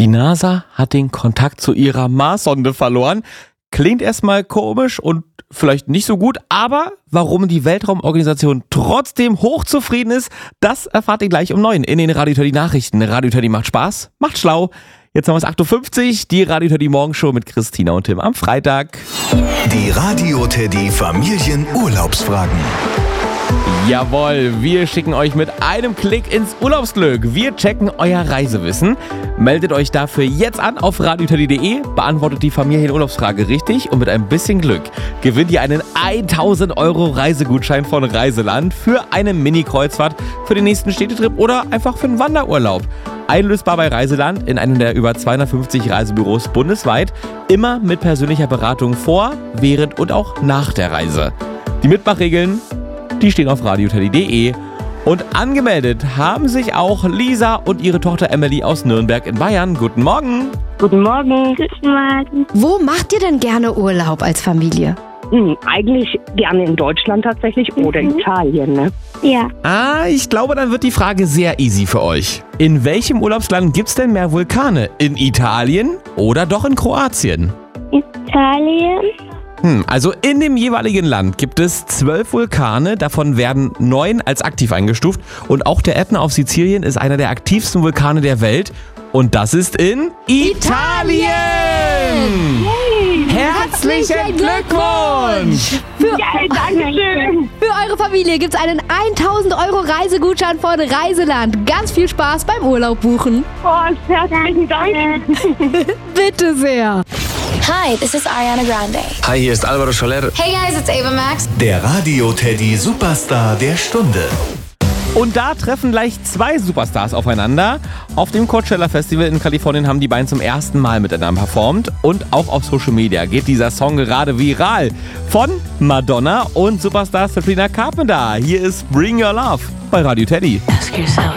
Die NASA hat den Kontakt zu ihrer Marssonde verloren. Klingt erstmal komisch und vielleicht nicht so gut, aber warum die Weltraumorganisation trotzdem hochzufrieden ist, das erfahrt ihr gleich um 9 in den Radio Teddy Nachrichten. Radio Teddy macht Spaß, macht schlau. Jetzt haben wir es 8.50 Uhr, die Radio Teddy Morgenshow mit Christina und Tim am Freitag. Die Radio Teddy Familienurlaubsfragen. Jawohl, wir schicken euch mit einem Klick ins Urlaubsglück. Wir checken euer Reisewissen. Meldet euch dafür jetzt an auf radioteddy.de, beantwortet die Familienurlaubsfrage richtig und mit ein bisschen Glück gewinnt ihr einen 1.000 € Reisegutschein von Reiseland für eine Mini-Kreuzfahrt für den nächsten Städtetrip oder einfach für einen Wanderurlaub. Einlösbar bei Reiseland in einem der über 250 Reisebüros bundesweit, immer mit persönlicher Beratung vor, während und auch nach der Reise. Die Mitmachregeln, die stehen auf radioteddy.de. Und angemeldet haben sich auch Lisa und ihre Tochter Emily aus Nürnberg in Bayern. Guten Morgen. Guten Morgen. Guten Morgen. Wo macht ihr denn gerne Urlaub als Familie? Eigentlich gerne in Deutschland tatsächlich oder Italien, ne? Ja. Ich glaube, dann wird die Frage sehr easy für euch. In welchem Urlaubsland gibt's denn mehr Vulkane? In Italien oder doch in Kroatien? Italien. Also in dem jeweiligen Land gibt es 12 Vulkane, davon werden 9 als aktiv eingestuft und auch der Ätna auf Sizilien ist einer der aktivsten Vulkane der Welt und das ist in Italien! Herzlichen Glückwunsch! Dankeschön. Für eure Familie gibt's einen 1.000 € Reisegutschein von Reiseland. Ganz viel Spaß beim Urlaub buchen. Herzlichen Dank. Bitte sehr. Hi, this is Ariana Grande. Hi, hier ist Alvaro Soler. Hey guys, it's Ava Max. Der Radio Teddy Superstar der Stunde. Und da treffen gleich 2 Superstars aufeinander. Auf dem Coachella Festival in Kalifornien haben die beiden zum ersten Mal miteinander performt. Und auch auf Social Media geht dieser Song gerade viral. Von Madonna und Superstar Sabrina Carpenter. Hier ist Bring Your Love bei Radio Teddy.